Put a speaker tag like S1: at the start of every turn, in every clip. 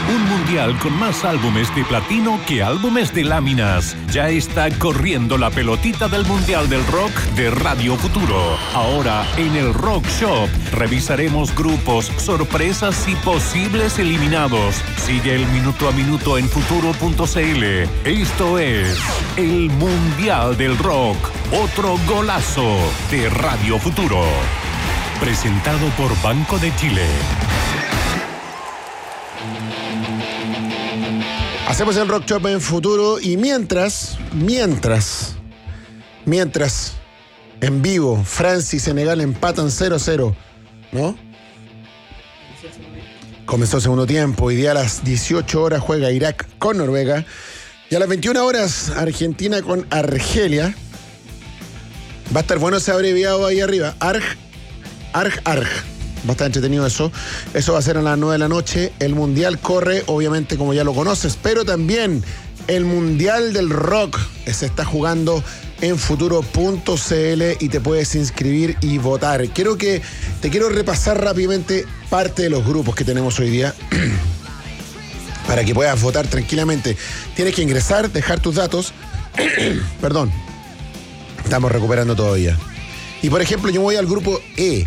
S1: Un mundial con más álbumes de platino que álbumes de láminas. Ya está corriendo la pelotita del Mundial del Rock de Radio Futuro. Ahora en el Rock Shop revisaremos grupos, sorpresas y posibles eliminados. Sigue el minuto a minuto en futuro.cl. Esto es el Mundial del Rock. Otro golazo de Radio Futuro. Presentado por Banco de Chile.
S2: Hacemos el Rock Shop en Futuro y mientras, en vivo, Francia y Senegal empatan 0-0, ¿no? Comenzó el segundo tiempo. Hoy día a las 18 horas juega Irak con Noruega. Y a las 21 horas Argentina con Argelia. Va a estar bueno ese abreviado ahí arriba. Arg. Va a estar entretenido eso. Eso va a ser a las 9 de la noche. El Mundial corre, obviamente, como ya lo conoces, pero también el Mundial del Rock se está jugando en futuro.cl y te puedes inscribir y votar. Te quiero repasar rápidamente parte de los grupos que tenemos hoy día para que puedas votar tranquilamente. Tienes que ingresar, dejar tus datos. Perdón. Estamos recuperando todavía. Y por ejemplo, yo voy al grupo E.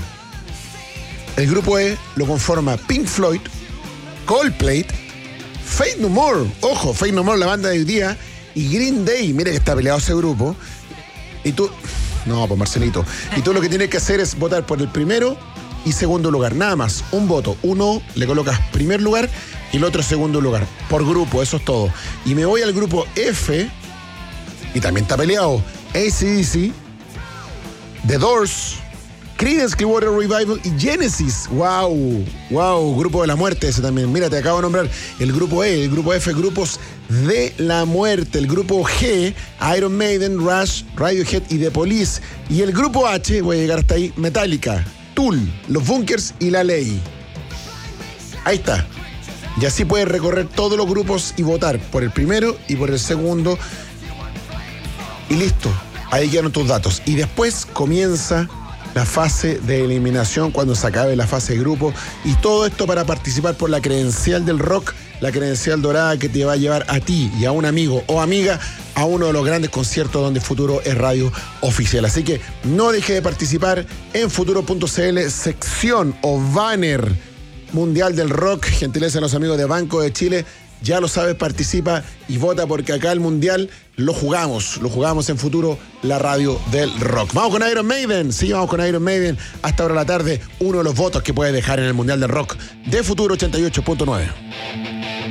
S2: El grupo E lo conforma Pink Floyd, Coldplay, Faith No More, ojo, Faith No More, la banda de hoy día, y Green Day. Mire que está peleado ese grupo. Y tú, no, pues Marcelito. Y tú lo que tienes que hacer es votar por el primero y segundo lugar. Nada más, un voto. Uno le colocas primer lugar y el otro segundo lugar. Por grupo, eso es todo. Y me voy al grupo F, y también está peleado AC/DC, The Doors, Creedence Clearwater Revival y Genesis. Wow, grupo de la muerte ese también. Mira, te acabo de nombrar el grupo E, el grupo F, grupos de la muerte. El grupo G, Iron Maiden, Rush, Radiohead y The Police. Y el grupo H, voy a llegar hasta ahí, Metallica, Tool, Los Bunkers y La Ley. Ahí está. Y así puedes recorrer todos los grupos y votar por el primero y por el segundo. Y listo, ahí quedan tus datos. Y después comienza la fase de eliminación cuando se acabe la fase de grupo, y todo esto para participar por la credencial del rock, la credencial dorada que te va a llevar a ti y a un amigo o amiga a uno de los grandes conciertos donde Futuro es radio oficial. Así que no deje de participar en futuro.cl, sección o banner Mundial del Rock, gentileza de los amigos de Banco de Chile. Ya lo sabes, participa y vota, porque acá el Mundial lo jugamos en Futuro, la radio del rock. Vamos con Iron Maiden, sí, vamos con Iron Maiden. Hasta ahora de la tarde, uno de los votos que puedes dejar en el Mundial del Rock de Futuro 88.9.